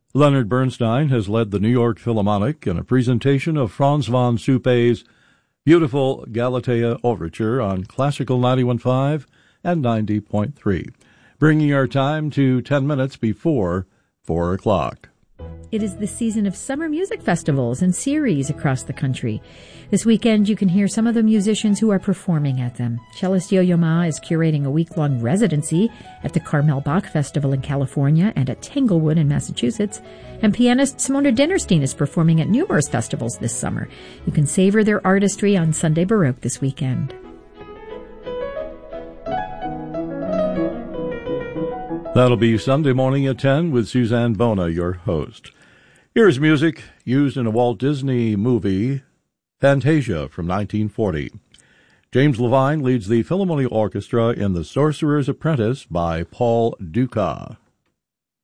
Leonard Bernstein has led the New York Philharmonic in a presentation of Franz von Suppé's beautiful Galatea Overture on Classical 91.5 and 90.3, bringing our time to 10 minutes before 4 o'clock. It is the season of summer music festivals and series across the country. This weekend, you can hear some of the musicians who are performing at them. Cellist Yo-Yo Ma is curating a week-long residency at the Carmel Bach Festival in California and at Tanglewood in Massachusetts. And pianist Simona Dinnerstein is performing at numerous festivals this summer. You can savor their artistry on Sunday Baroque this weekend. That'll be Sunday morning at 10 with Suzanne Bona, your host. Here's music used in a Walt Disney movie, Fantasia, from 1940. James Levine leads the Philharmonic Orchestra in The Sorcerer's Apprentice by Paul Dukas.